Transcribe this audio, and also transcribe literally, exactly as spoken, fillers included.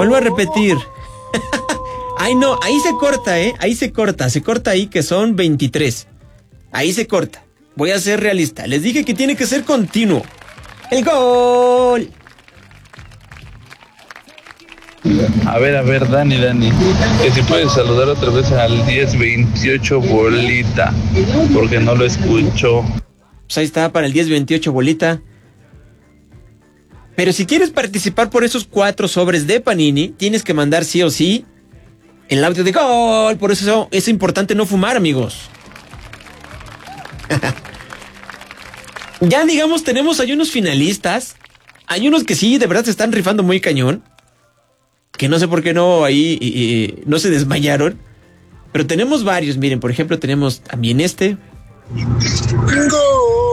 vuelvo a repetir. Ay, no, ahí se corta, ¿eh? Ahí se corta, se corta ahí que son veintitrés. Ahí se corta. Voy a ser realista. Les dije que tiene que ser continuo. ¡El gol! A ver, a ver, Dani, Dani, que si puedes saludar otra vez al diez veintiocho bolita, porque no lo escucho. Pues ahí está, para el diez veintiocho bolita. Pero si quieres participar por esos cuatro sobres de Panini, tienes que mandar sí o sí el audio de gol. Por eso es importante no fumar, amigos. Ya digamos, tenemos, hay unos finalistas. Hay unos que sí, de verdad se están rifando muy cañón. Que no sé por qué no ahí y, y, no se desmayaron. Pero tenemos varios, miren, por ejemplo, tenemos también este. ¡Gol!